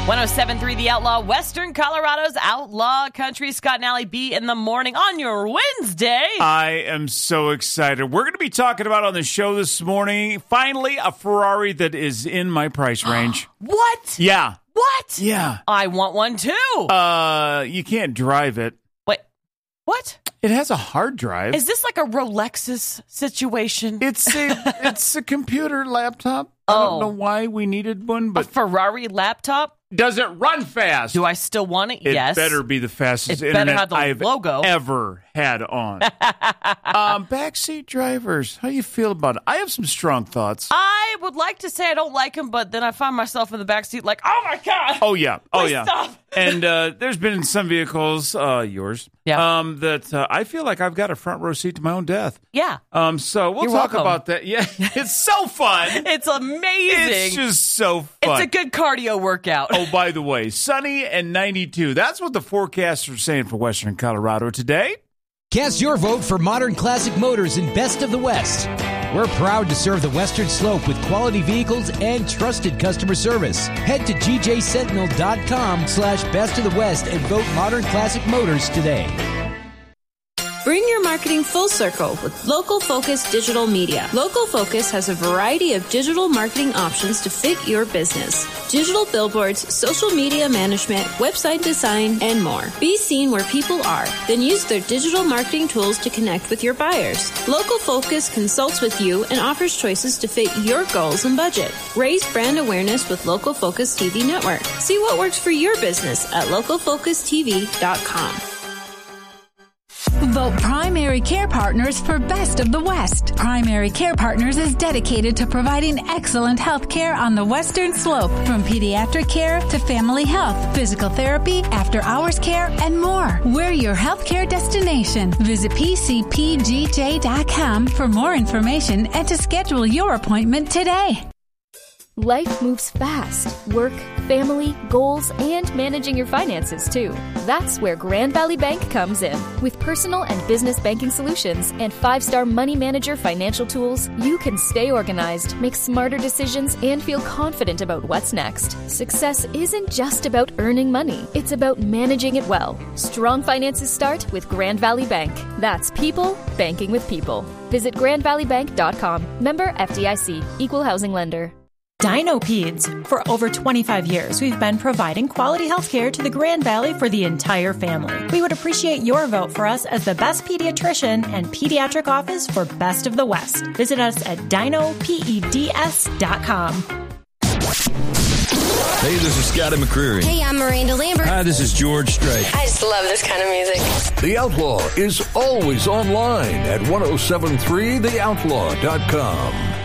107.3 The Outlaw, Western Colorado's Outlaw Country. Scott and Allie B in the morning on your Wednesday. I am so excited. We're going to be talking about on the show this morning, finally, a Ferrari that is in my price range. What? Yeah. What? Yeah. I want one too. You can't drive it. Wait, what? It has a hard drive. Is this like a Rolexus situation? It's a computer laptop. I don't know why we needed one, but a Ferrari laptop? Does it run fast? Do I still want it? Yes. It better be the fastest it better internet have the I've logo. ever had on. Backseat drivers, how you feel about it? I have some strong thoughts. I would like to say I don't like them, but then I find myself in the backseat like, oh my God. Oh, yeah. Please stop. And there's been some vehicles, yours, that I feel like I've got a front row seat to my own death. Yeah. So we'll talk about that. Yeah, it's so fun. It's amazing. It's just so fun. It's a good cardio workout. Oh, by the way, sunny and 92. That's what the forecasters are saying for Western Colorado today. Cast your vote for Modern Classic Motors in Best of the West. We're proud to serve the Western Slope with quality vehicles and trusted customer service. Head to gjsentinel.com/Best of the West and vote Modern Classic Motors today. Bring your marketing full circle with Local Focus Digital Media. Local Focus has a variety of digital marketing options to fit your business. Digital billboards, social media management, website design, and more. Be seen where people are, then use their digital marketing tools to connect with your buyers. Local Focus consults with you and offers choices to fit your goals and budget. Raise brand awareness with Local Focus TV Network. See what works for your business at localfocustv.com. Vote Primary Care Partners for Best of the West. Primary Care Partners is dedicated to providing excellent health care on the Western Slope, from pediatric care to family health, physical therapy, after-hours care, and more. We're your healthcare destination. Visit PCPGJ.com for more information and to schedule your appointment today. Life moves fast. Work, family, goals, and managing your finances, too. That's where Grand Valley Bank comes in. With personal and business banking solutions and 5-star money manager financial tools, you can stay organized, make smarter decisions, and feel confident about what's next. Success isn't just about earning money. It's about managing it well. Strong finances start with Grand Valley Bank. That's people banking with people. Visit grandvalleybank.com. Member FDIC. Equal housing lender. DinoPeds. For over 25 years, we've been providing quality health care to the Grand Valley for the entire family. We would appreciate your vote for us as the best pediatrician and pediatric office for Best of the West. Visit us at dinopeds.com. Hey, this is Scotty McCreery. Hey, I'm Miranda Lambert. Hi, this is George Strait. I just love this kind of music. The Outlaw is always online at 1073theoutlaw.com.